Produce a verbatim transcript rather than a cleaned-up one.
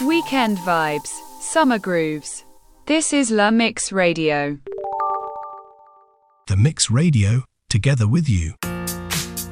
weekend vibes, summer grooves. This is La Mix Radio. The Mix Radio, together with you.